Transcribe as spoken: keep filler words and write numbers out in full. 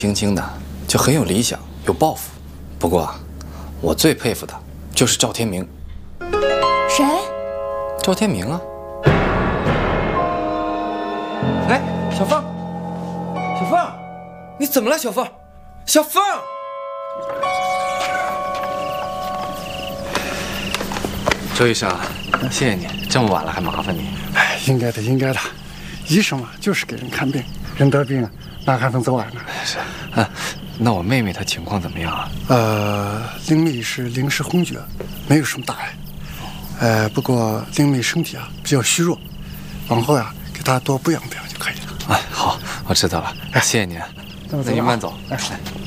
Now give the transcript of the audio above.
轻轻的就很有理想，有抱负。不过，我最佩服的就是赵天明。 谁？ 赵天明啊！ 哎，小凤，小凤，你怎么了，小凤？小凤！ 周医生，谢谢你，这么晚了还麻烦你。 哎，应该的，应该的。医生嘛，就是给人看病，人得病啊，哪还能走晚呢？ 是啊，那我妹妹她情况怎么样啊？ 呃，灵丽是临时昏厥，没有什么大碍。呃，不过灵丽身体啊比较虚弱，往后呀、啊、给她多补养补养就可以了。 哎，好，我知道了，谢谢您。 那您慢走。 哎。